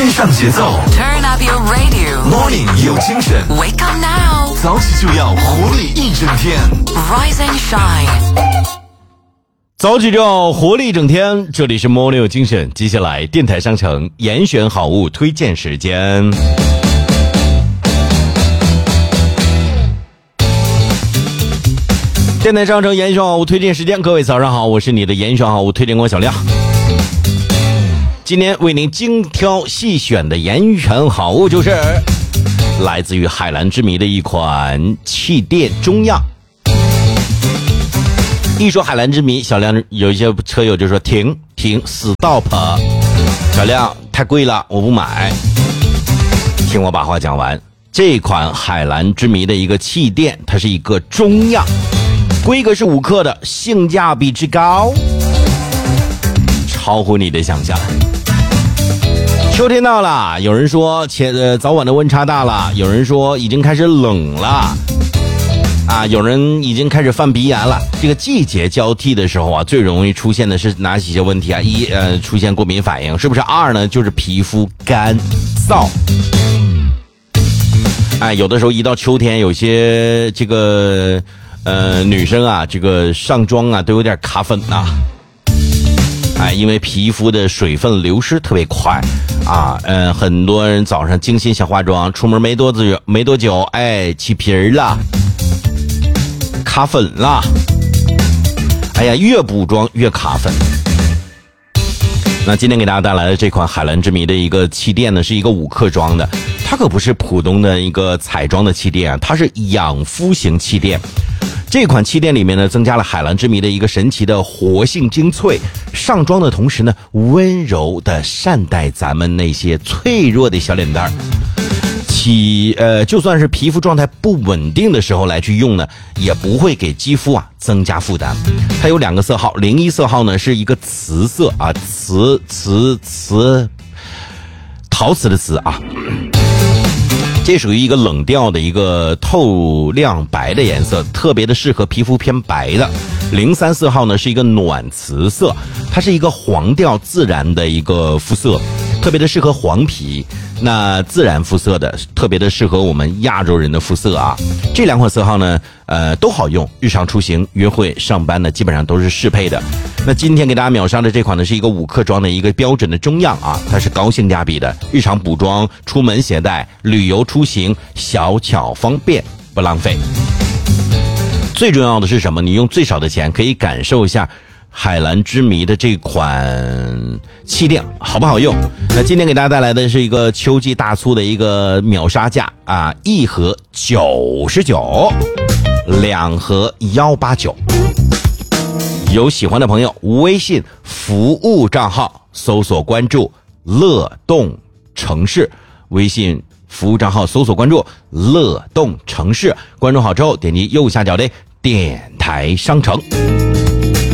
跟上节奏 Turn up your radio Morning 有精神 Wake up now 早起就要活力一整天 Rise and shine 早起就要活力一整天，这里是 Morning 有精神。接下来电台商城严选好物推荐时间。电台商城严选好物推荐时间，各位早上好，我是你的严选好物推荐官小亮。今天为您精挑细选的严选好物就是来自于海蓝之谜的一款气垫中样。一说海蓝之谜，小亮有一些车友就说停 stop， 小亮太贵了，我不买。听我把话讲完，这款海蓝之谜的一个气垫，它是一个中样，规格是5克的，性价比之高，超乎你的想象。秋天到了，有人说早晚的温差大了，有人说已经开始冷了。有人已经开始犯鼻炎了。这个季节交替的时候啊，最容易出现的是哪几些问题啊？一，出现过敏反应，是不是？二呢，就是皮肤干燥。有的时候一到秋天，有些这个女生啊，这个上妆啊都有点卡粉呐。因为皮肤的水分流失特别快很多人早上精心想化妆，出门没多久，起皮儿了。卡粉了，越补妆越卡粉。那今天给大家带来的这款海蓝之谜的一个气垫呢，是一个5克装的，它可不是普通的一个彩妆的气垫它是养肤型气垫。这款气垫里面呢，增加了海蓝之谜的一个神奇的活性精粹，上妆的同时呢，温柔的善待咱们那些脆弱的小脸蛋儿。就算是皮肤状态不稳定的时候来去用呢，也不会给肌肤增加负担。它有2个色号，01色号呢是一个瓷色陶瓷的瓷这属于一个冷调的一个透亮白的颜色，特别的适合皮肤偏白的。03色号呢是一个暖瓷色，它是一个黄调自然的一个肤色，特别的适合黄皮。那自然肤色的特别的适合我们亚洲人的肤色这2款色号呢都好用，日常出行约会上班呢基本上都是适配的。那今天给大家秒杀的这款呢是一个5克装的一个标准的中样它是高性价比的，日常补妆、出门携带、旅游出行小巧方便，不浪费。最重要的是什么？你用最少的钱可以感受一下海蓝之谜的这款气垫好不好用？那今天给大家带来的是一个秋季大促的一个秒杀价1盒99，2盒189。有喜欢的朋友，微信服务账号搜索关注乐动城市，微信服务账号搜索关注乐动城市，关注好之后点击右下角的电台商城。